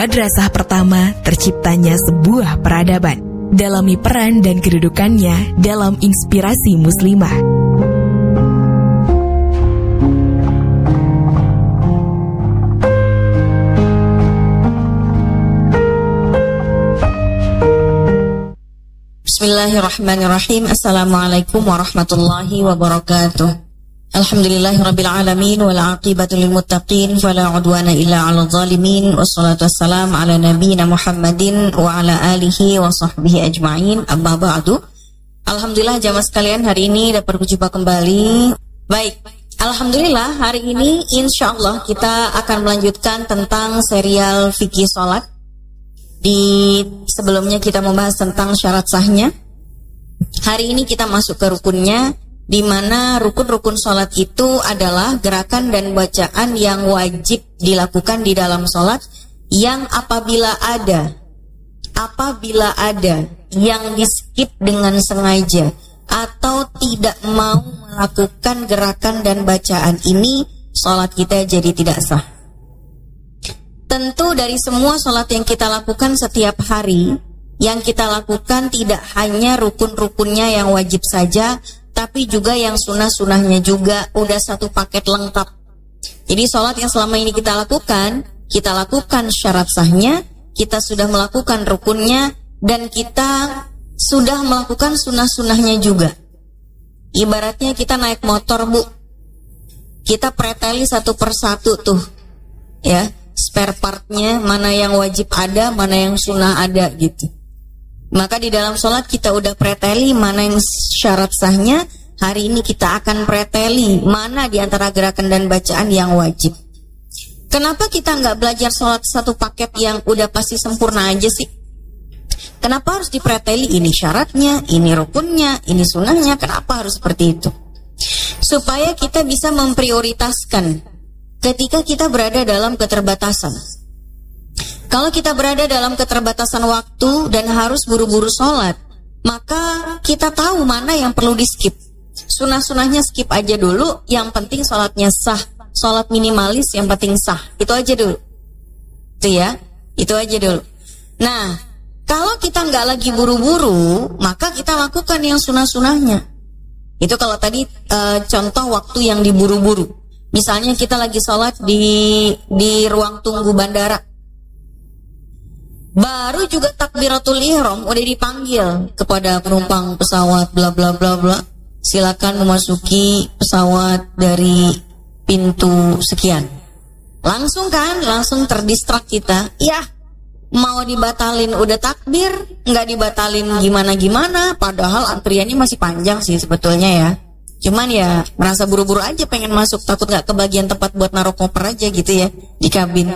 madrasah pertama terciptanya sebuah peradaban. Dalami peran dan kedudukannya dalam inspirasi muslimah. Bismillahirrahmanirrahim. Assalamualaikum warahmatullahi wabarakatuh. Alhamdulillahirabbil alamin wal aqibatu lil muttaqin fala udwana illa 'alal zalimin wassalatu wassalamu ala nabiyyina Muhammadin wa ala alihi wa sahbihi ajma'in. Amma ba'du. Alhamdulillah jamaah sekalian, hari ini dapat berjumpa kembali. Baik, alhamdulillah hari ini insyaallah kita akan melanjutkan tentang serial fikih salat. Di sebelumnya kita membahas tentang syarat sahnya. Hari ini kita masuk ke rukunnya, di mana rukun-rukun sholat itu adalah gerakan dan bacaan yang wajib dilakukan di dalam sholat, yang apabila ada yang di-skip dengan sengaja atau tidak mau melakukan gerakan dan bacaan ini, sholat kita jadi tidak sah. Tentu dari semua sholat yang kita lakukan setiap hari, yang kita lakukan tidak hanya rukun-rukunnya yang wajib saja, tapi juga yang sunnah-sunnahnya juga, udah satu paket lengkap. Jadi sholat yang selama ini kita lakukan syarat sahnya, kita sudah melakukan rukunnya, dan kita sudah melakukan sunnah-sunnahnya juga. Ibaratnya kita naik motor, Bu, kita preteli satu persatu tuh, ya, spare partnya, mana yang wajib ada, mana yang sunnah ada gitu. Maka di dalam sholat kita udah preteli mana yang syarat sahnya. Hari ini kita akan preteli mana di antara gerakan dan bacaan yang wajib. Kenapa kita nggak belajar sholat satu paket yang udah pasti sempurna aja sih? Kenapa harus dipreteli? Ini syaratnya, ini rukunnya, ini sunnahnya. Kenapa harus seperti itu? Supaya kita bisa memprioritaskan ketika kita berada dalam keterbatasan. Kalau kita berada dalam keterbatasan waktu dan harus buru-buru sholat, maka kita tahu mana yang perlu di-skip. Sunnah-sunnahnya skip aja dulu, yang penting sholatnya sah. Sholat minimalis yang penting sah. Itu aja dulu. Itu aja dulu. Nah, kalau kita nggak lagi buru-buru, maka kita lakukan yang sunnah-sunnahnya. Itu kalau tadi contoh waktu yang diburu-buru. Misalnya kita lagi sholat di ruang tunggu bandara, baru juga takbiratul ihram udah dipanggil kepada penumpang pesawat bla bla bla bla, silakan memasuki pesawat dari pintu sekian. Langsung terdistrak kita. Ya, mau dibatalin udah takbir, nggak dibatalin gimana-gimana, padahal antriannya masih panjang sih sebetulnya ya. Cuman ya merasa buru-buru aja pengen masuk, takut nggak kebagian tempat buat naruh koper aja gitu ya di kabin.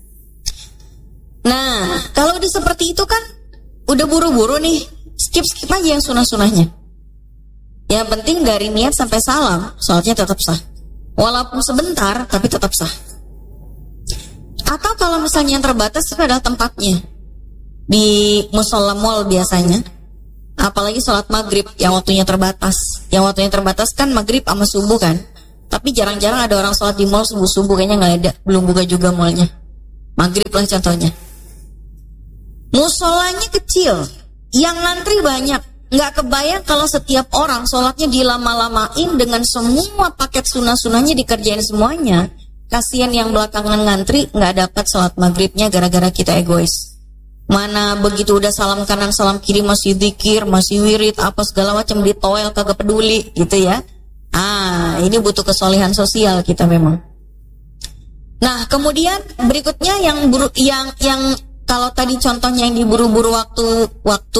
Nah, kalau udah seperti itu kan udah buru-buru nih, skip aja yang sunnah-sunnahnya. Yang penting dari niat sampai salam, sholatnya tetap sah. Walaupun sebentar, tapi tetap sah. Atau kalau misalnya yang terbatas itu adalah tempatnya, di musholla mall biasanya. Apalagi sholat maghrib yang waktunya terbatas. Yang waktunya terbatas kan maghrib sama subuh kan. Tapi jarang-jarang ada orang sholat di mall subuh-subuh, kayaknya nggak ada, belum buka juga mallnya. Maghrib lah contohnya. Musolanya kecil, yang ngantri banyak. Nggak kebayang kalau setiap orang sholatnya dilama-lamain dengan semua paket sunnah-sunnahnya dikerjain semuanya. Kasian yang belakangan ngantri nggak dapat sholat maghribnya gara-gara kita egois. Mana begitu udah salam kanan salam kiri masih zikir, masih wirid, apa segala macam ditoel kagak peduli gitu ya. Ini butuh kesolehan sosial kita memang. Nah, kemudian berikutnya yang kalau tadi contohnya yang diburu-buru waktu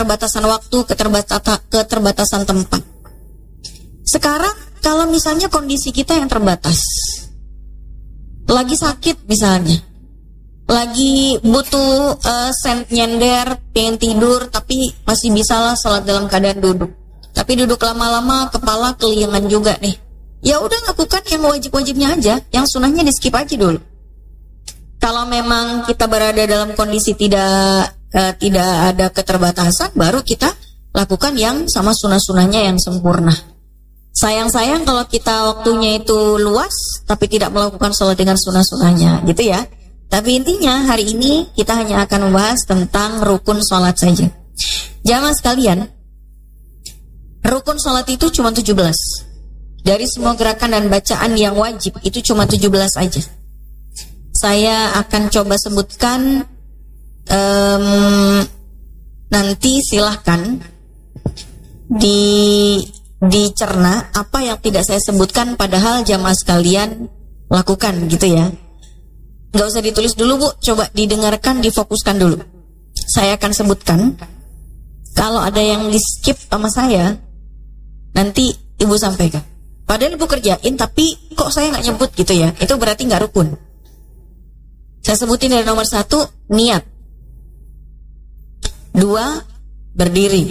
keterbatasan tempat. Sekarang kalau misalnya kondisi kita yang terbatas, lagi sakit misalnya, lagi butuh nyender, pengen tidur, tapi masih bisa lah sholat dalam keadaan duduk. Tapi duduk lama-lama kepala keliengan juga nih. Ya udah lakukan yang wajib-wajibnya aja, yang sunnahnya di skip aja dulu. Kalau memang kita berada dalam kondisi tidak ada keterbatasan, baru kita lakukan yang sama sunnah-sunnahnya yang sempurna. Sayang-sayang kalau kita waktunya itu luas, tapi tidak melakukan sholat dengan sunnah-sunnahnya, gitu ya. Tapi intinya hari ini kita hanya akan membahas tentang rukun sholat saja. Jamaah sekalian, rukun sholat itu cuma 17. Dari semua gerakan dan bacaan yang wajib itu cuma 17 aja. Saya akan coba sebutkan, nanti silahkan dicerna apa yang tidak saya sebutkan, padahal jamaah sekalian lakukan gitu ya. Gak usah ditulis dulu Bu, coba didengarkan, difokuskan dulu. Saya akan sebutkan. Kalau ada yang di skip sama saya, nanti Ibu sampaikan. Padahal Ibu kerjain, tapi kok saya gak nyebut gitu ya, itu berarti gak rukun. Saya sebutin dari nomor 1, niat. 2, berdiri.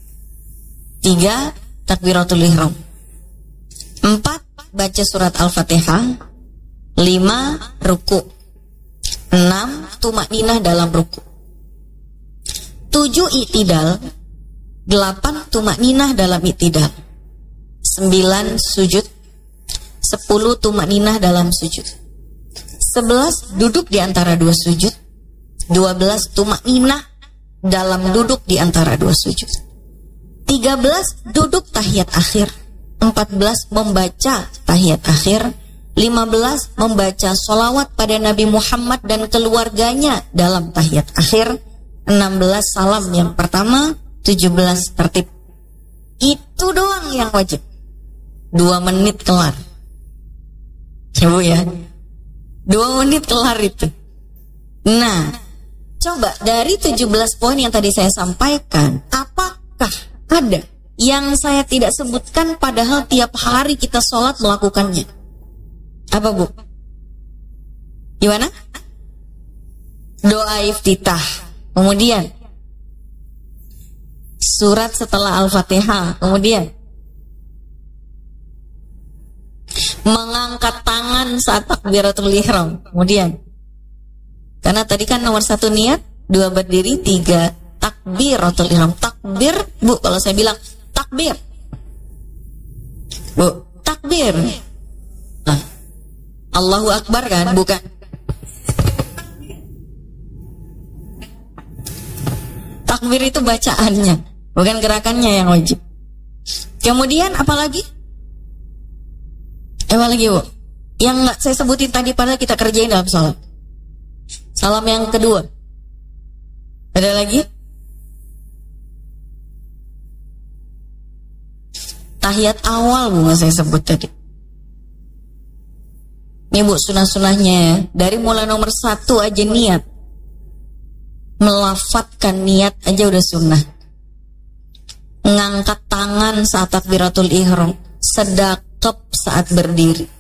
3, takbiratul ihram. 4, baca surat Al-Fatihah. 5, ruku. 6, tumakninah dalam ruku. 7, i'tidal. 8, tumakninah dalam i'tidal. 9, sujud. 10, tumakninah dalam sujud. 11, duduk di antara dua sujud. 12, tumakninah dalam duduk di antara dua sujud. 13, duduk tahiyat akhir. 14, membaca tahiyat akhir. 15, membaca sholawat pada Nabi Muhammad dan keluarganya dalam tahiyat akhir. 16, salam yang pertama. 17, tertib. Itu doang yang wajib. 2 menit kelar. Coba ya, 2 menit kelar itu. Nah, coba dari 17 poin yang tadi saya sampaikan, apakah ada yang saya tidak sebutkan padahal tiap hari kita sholat melakukannya? Apa Bu? Gimana? Doa iftitah. Kemudian surat setelah Al-Fatihah. Kemudian mengangkat tangan saat takbiratul ihram. Kemudian, karena tadi kan nomor 1 niat, 2 berdiri, 3 takbiratul ihram. Takbir Bu, kalau saya bilang takbir Bu, takbir. Nah, Allahu Akbar kan? Bukan. Takbir itu bacaannya, bukan gerakannya yang wajib. Kemudian apa lagi? Apa lagi Bu? Yang nggak saya sebutin tadi padahal kita kerjain dalam salat. Salam yang kedua. Ada lagi? Tahiyat awal Bu, nggak saya sebut tadi. Nih Bu, sunah-sunahnya ya. Dari mulai nomor 1 aja niat. Melafatkan niat aja udah sunnah. Ngangkat tangan saat takbiratul ihram. Sedekap saat berdiri.